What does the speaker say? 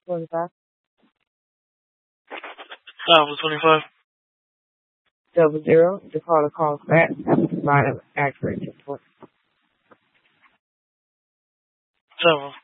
25 25. 00. The caller calls back after providing accurate report. 7.